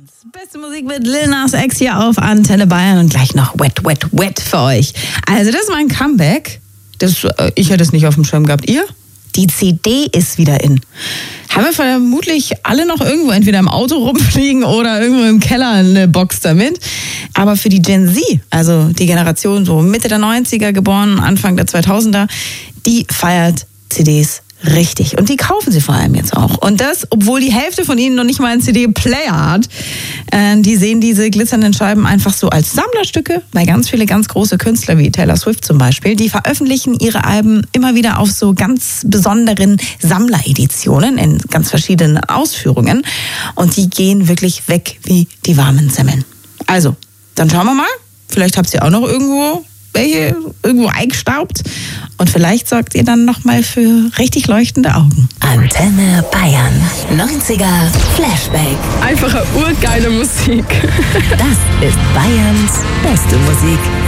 Beste Musik mit Lil Nas X hier auf Antenne Bayern und gleich noch Wet, Wet, Wet für euch. Also das ist mein Comeback. Ich hätte es nicht auf dem Schirm gehabt. Ihr? Die CD ist wieder in. Haben wir vermutlich alle noch irgendwo entweder im Auto rumfliegen oder irgendwo im Keller eine Box damit. Aber für die Gen Z, also die Generation so Mitte der 90er geboren, Anfang der 2000er, die feiert CDs richtig. Und die kaufen sie vor allem jetzt auch. Und das, obwohl die Hälfte von ihnen noch nicht mal einen CD-Player hat. Die sehen diese glitzernden Scheiben einfach so als Sammlerstücke, weil ganz viele ganz große Künstler wie Taylor Swift zum Beispiel, die veröffentlichen ihre Alben immer wieder auf so ganz besonderen Sammlereditionen in ganz verschiedenen Ausführungen. Und die gehen wirklich weg wie die warmen Semmeln. Also, dann schauen wir mal. Vielleicht habt ihr auch noch irgendwo eingestaubt. Und vielleicht sorgt ihr dann nochmal für richtig leuchtende Augen. Antenne Bayern. 90er Flashback. Einfache urgeile Musik. Das ist Bayerns beste Musik.